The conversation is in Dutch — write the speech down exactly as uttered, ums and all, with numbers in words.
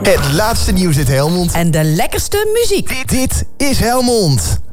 Het laatste nieuws uit Helmond. En de lekkerste muziek. Dit, dit is Helmond.